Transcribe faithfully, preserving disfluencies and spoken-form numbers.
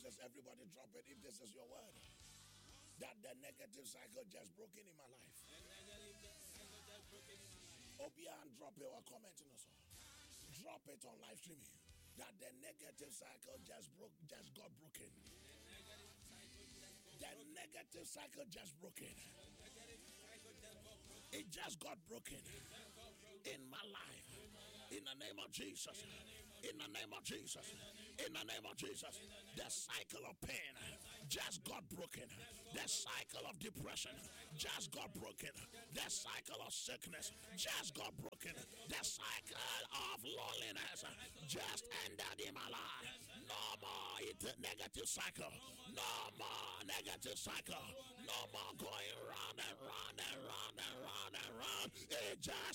Jesus. Everybody drop it if this is your word. That the negative cycle just broken in my life. Obian, drop it or comment in us all. Drop it on live streaming. That the negative cycle just broke, just got broken. The negative cycle just broken. It just got broken in my life. In the name of Jesus. In the name of Jesus. In the name of Jesus. The cycle of pain just got broken. The cycle of depression just got broken. The cycle of sickness just got broken. The cycle of loneliness just ended in my life. No more negative cycle. No more negative cycle. No more going round and round and round and round and round. It just